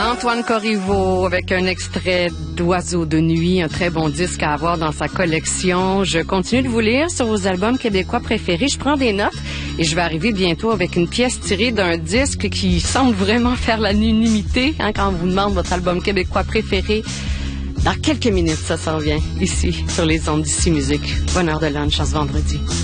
Antoine Corriveau avec un extrait d'Oiseaux de nuit, un très bon disque à avoir dans sa collection. Je continue de vous lire sur vos albums québécois préférés. Je prends des notes et je vais arriver bientôt avec une pièce tirée d'un disque qui semble vraiment faire l'unanimité quand on vous demande votre album québécois préféré. Dans quelques minutes, ça s'en vient ici sur les ondes d'Ici Musique. Bonne heure de lunch, à ce vendredi.